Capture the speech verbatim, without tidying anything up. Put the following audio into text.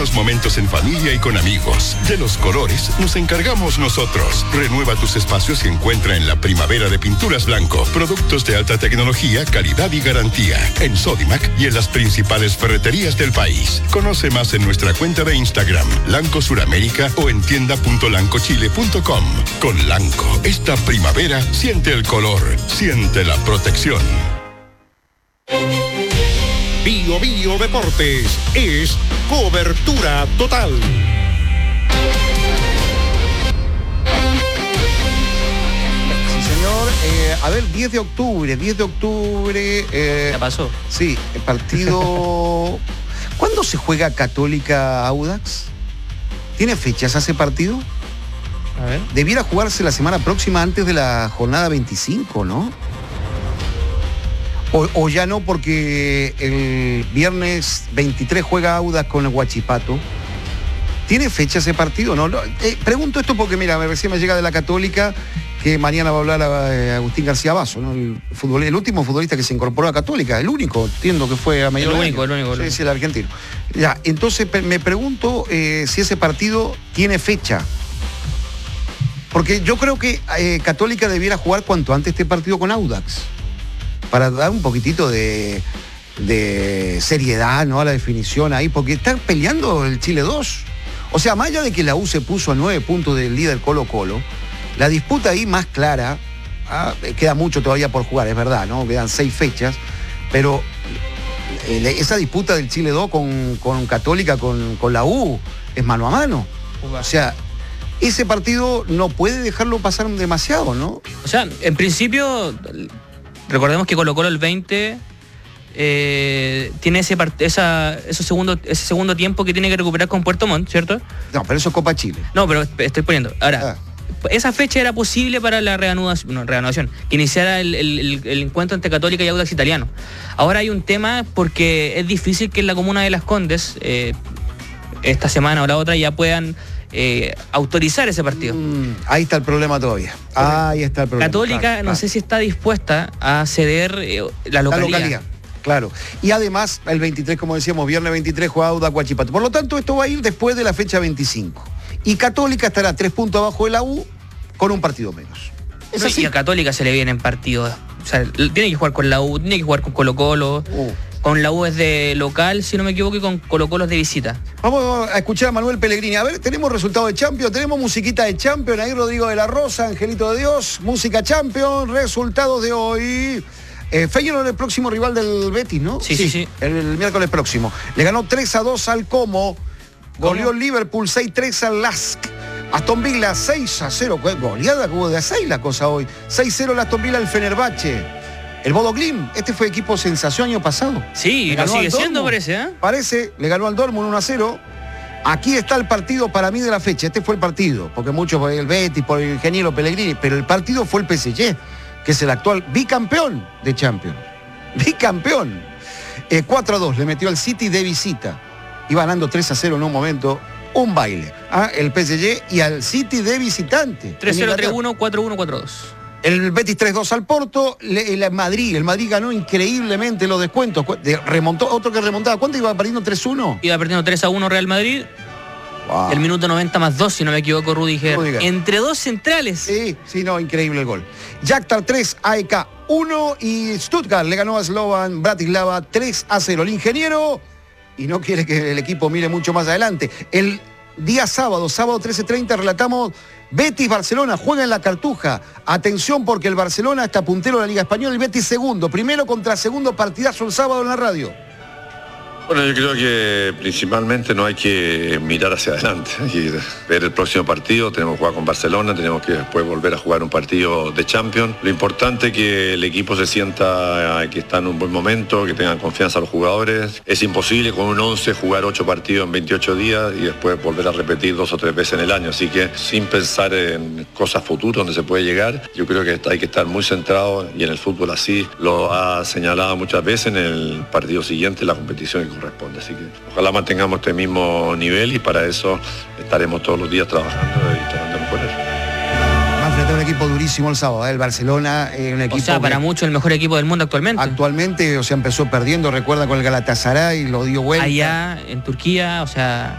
buenos momentos en familia y con amigos. De los colores nos encargamos nosotros. Renueva tus espacios y encuentra en la primavera de Pinturas Blanco productos de alta tecnología, calidad y garantía. En Sodimac y en las principales ferreterías del país. Conoce más en nuestra cuenta de Instagram, Lanco Suramérica, o en tienda punto lanco chile punto com. Con Lanco, esta primavera siente el color, siente la protección. Bio Bio Deportes es cobertura total. Sí, señor. Eh, a ver, diez de octubre, diez de octubre. Eh, ¿Ya pasó? Sí, el partido. ¿Cuándo se juega Católica Audax? ¿Tiene fechas ese partido? A ver. Debiera jugarse la semana próxima antes de la jornada veinticinco, ¿no? O, o ya no, porque el viernes veintitrés juega Audax con el Huachipato. ¿Tiene fecha ese partido? No, no eh, pregunto esto porque, mira, recién me llega de la Católica que mañana va a hablar a, a Agustín García Basso, ¿no? El, futbol, el último futbolista que se incorporó a Católica, el único, entiendo que fue a mayor. El único, el único. Sí, sí, el argentino. Ya, entonces me pregunto eh, si ese partido tiene fecha. Porque yo creo que eh, Católica debiera jugar cuanto antes este partido con Audax, para dar un poquitito de, de seriedad, ¿no?, a la definición ahí, porque están peleando el Chile dos. O sea, más allá de que la U se puso a nueve puntos del líder Colo Colo, la disputa ahí más clara, ah, queda mucho todavía por jugar, es verdad, ¿no? Quedan seis fechas, pero eh, esa disputa del Chile dos con, con Católica, con, con la U, es mano a mano. O sea, ese partido no puede dejarlo pasar demasiado, ¿no? O sea, en principio, recordemos que Colo Colo el veinte eh, tiene ese, part- esa, ese, segundo, ese segundo tiempo que tiene que recuperar con Puerto Montt, ¿cierto? No, pero eso es Copa Chile. No, pero estoy poniendo. Ahora, ah. esa fecha era posible para la reanudación, no, reanudación que iniciara el, el, el, el encuentro entre Católica y Audax Italiano. Ahora hay un tema porque es difícil que en la comuna de Las Condes, eh, esta semana o la otra, ya puedan Eh, autorizar ese partido. Mm, ahí está el problema todavía. Ahí está el problema. Católica, claro, no claro. sé si está dispuesta a ceder eh, la localidad. La localidad, claro. Y además, el veintitrés, como decíamos, viernes veintitrés juega Audax Huachipato. Por lo tanto, esto va a ir después de la fecha veinticinco. Y Católica estará tres puntos abajo de la U con un partido menos. Es así. Y a Católica se le vienen partidos. O sea, tiene que jugar con la U, tiene que jugar con Colo Colo. Uh. Con la U es de local, si no me equivoco, y con Colo Colo es de visita. Vamos a escuchar a Manuel Pellegrini. A ver, tenemos resultados de Champions, tenemos musiquita de Champions, ahí Rodrigo de la Rosa, Angelito de Dios, música Champions, resultados de hoy. Eh, Feyenoord el próximo rival del Betis, ¿no? Sí, sí, sí. El, el miércoles próximo. Le ganó tres a dos al Como, goleó el Liverpool seis tres al Lask. Aston Villa seis a cero, goleada como de a seis la cosa hoy. seis cero el Aston Villa al Fenerbahce. El Bodo Glimt, este fue equipo sensación año pasado. Sí, lo sigue siendo, parece, ¿eh? Parece, le ganó al Dortmund uno a cero. Aquí está el partido para mí de la fecha. Este fue el partido, porque muchos por el Betis, por el ingeniero Pellegrini, pero el partido fue el P S G, que es el actual bicampeón de Champions. Bicampeón. Eh, cuatro a dos, le metió al City de visita. Iba ganando tres a cero en un momento. Un baile. ¿Ah? El P S G y al City de visitante. tres cero, tres uno, cuatro uno, cuatro dos. El Betis tres dos al Porto, el Madrid, el Madrid ganó increíblemente los descuentos, remontó, otro que remontaba, ¿cuánto iba perdiendo? tres uno. Iba perdiendo tres a uno Real Madrid, wow. El minuto noventa más dos, si no me equivoco, Rudiger, Rudiger. Entre dos centrales. Sí, sí, no, increíble el gol. Shakhtar tres, A E K uno y Stuttgart le ganó a Slovan Bratislava tres a cero. El ingeniero, y no quiere que el equipo mire mucho más adelante, el día sábado, sábado trece treinta, relatamos Betis-Barcelona, juega en la Cartuja. Atención porque el Barcelona está puntero de la Liga Española y Betis segundo. Primero contra segundo, partidazo el sábado en la radio. Bueno, yo creo que principalmente no hay que mirar hacia adelante, hay que ver el próximo partido, tenemos que jugar con Barcelona, tenemos que después volver a jugar un partido de Champions. Lo importante es que el equipo se sienta que está en un buen momento, que tengan confianza los jugadores. Es imposible con un once jugar ocho partidos en veintiocho días y después volver a repetir dos o tres veces en el año, así que sin pensar en cosas futuras donde se puede llegar, yo creo que hay que estar muy centrado y en el fútbol así lo ha señalado muchas veces en el partido siguiente, la competición que responde, así que ojalá mantengamos este mismo nivel y para eso estaremos todos los días trabajando y tratando de mejorar. Va a enfrentar un equipo durísimo el sábado, ¿eh? El Barcelona, eh, un equipo... O sea, para que, mucho el mejor equipo del mundo actualmente. Actualmente, o sea, empezó perdiendo, recuerda, con el Galatasaray, lo dio vuelta. Allá, en Turquía, o sea...